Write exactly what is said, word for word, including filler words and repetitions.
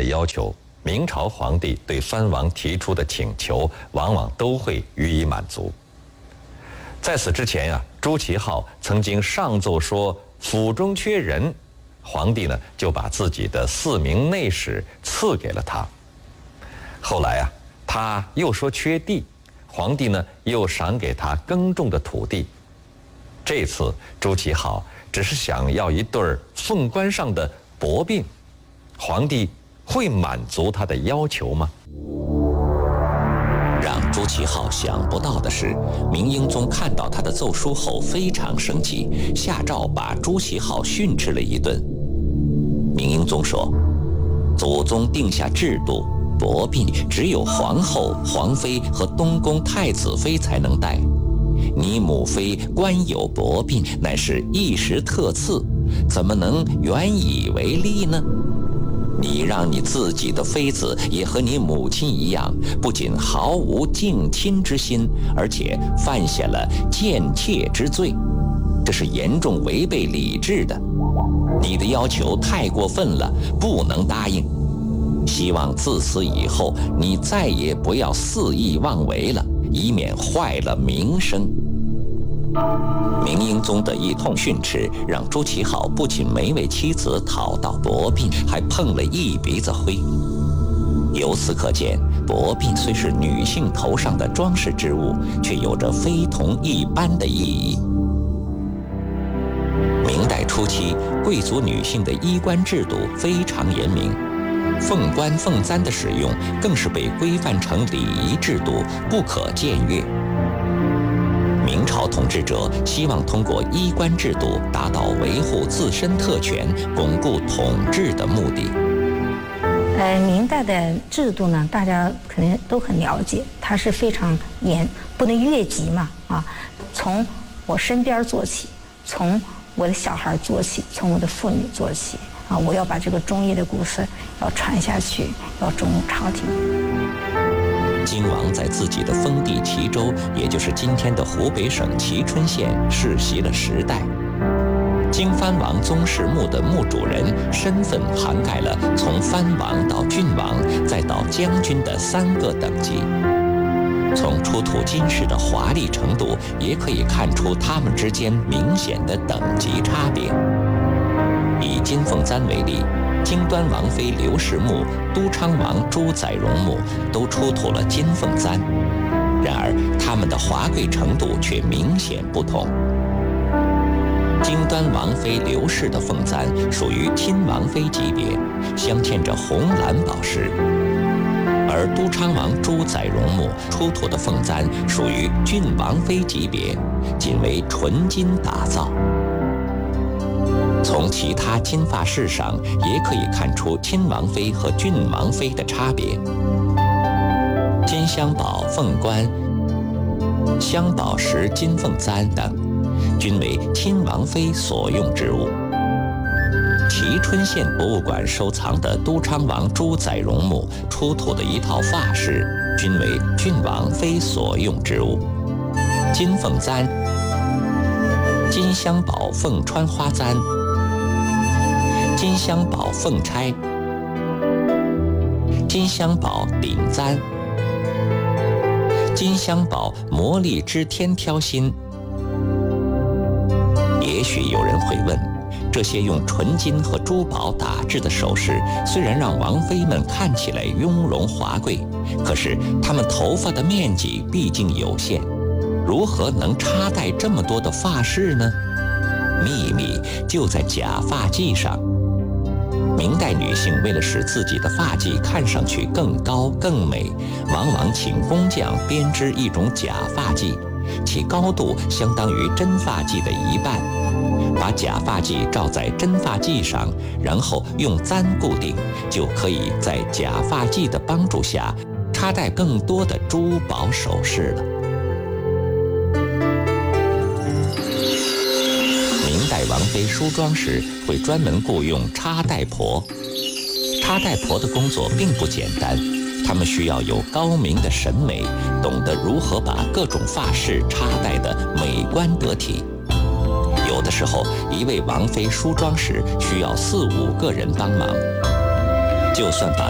要求，明朝皇帝对藩王提出的请求，往往都会予以满足。在此之前呀，朱祁颢曾经上奏说府中缺人，皇帝呢就把自己的四名内史赐给了他。后来啊，他又说缺地，皇帝呢又赏给他耕种的土地。这次朱祁颢只是想要一对凤冠上的帛鬓，皇帝会满足他的要求吗？ 让朱祁颢想不到的是，明英宗看到他的奏书后非常生气，下诏把朱祁颢训斥了一顿。明英宗说：“祖宗定下制度，帛鬓只有皇后、皇妃和东宫太子妃才能戴。你母妃官有帛鬓，乃是一时特赐，怎么能原以为例呢？你让你自己的妃子也和你母亲一样，不仅毫无敬亲之心，而且犯下了贱妾之罪，这是严重违背礼制的。你的要求太过分了，不能答应。希望自此以后你再也不要肆意妄为了，以免坏了名声。”明英宗的一通训斥，让朱祁颢不仅没为妻子讨到帛鬓，还碰了一鼻子灰。由此可见，帛鬓虽是女性头上的装饰之物，却有着非同一般的意义。明代初期，贵族女性的衣冠制度非常严明，凤冠凤簪的使用更是被规范成礼仪制度，不可僭越。明朝统治者希望通过衣冠制度达到维护自身特权、巩固统治的目的。 呃，明代的制度呢，大家可能都很了解，它是非常严，不能越级嘛啊。从我身边做起，从我的小孩做起，从我的妇女做起啊，我要把这个忠义的故事要传下去，要忠于朝廷。 金王在自己的封地齐州，也就是今天的湖北省蕲春县世袭了十代。经藩王宗室墓的墓主人身份涵盖了从藩王到郡王再到将军的三个等级。从出土金饰的华丽程度，也可以看出他们之间明显的等级差别。以金凤簪为例，京端王妃刘氏墓、都昌王朱载荣墓都出土了金凤簪，然而它们的华贵程度却明显不同。京端王妃刘氏的凤簪属于亲王妃级别，镶嵌着红蓝宝石，而都昌王朱载荣墓出土的凤簪属于郡王妃级别，仅为纯金打造。从其他金发饰上也可以看出亲王妃和郡王妃的差别。金镶宝凤冠、镶宝石金凤簪等，均为亲王妃所用之物。蕲春县博物馆收藏的都昌王朱载荣墓出土的一套发饰，均为郡王妃所用之物。金凤簪、金镶宝凤穿花簪、金镶宝凤钗、金镶宝顶簪、金镶宝魔力之天挑心。也许有人会问，这些用纯金和珠宝打制的首饰，虽然让王妃们看起来雍容华贵，可是她们头发的面积毕竟有限，如何能插戴这么多的发饰呢？秘密就在假发髻上。明代女性为了使自己的发髻看上去更高更美，往往请工匠编织一种假发髻，其高度相当于真发髻的一半，把假发髻罩在真发髻上，然后用簪固定，就可以在假发髻的帮助下插戴更多的珠宝首饰了。明代王妃梳妆时会专门雇用插戴婆，插戴婆的工作并不简单，她们需要有高明的审美，懂得如何把各种发饰插戴得美观得体。有的时候，一位王妃梳妆时需要四五个人帮忙，就算把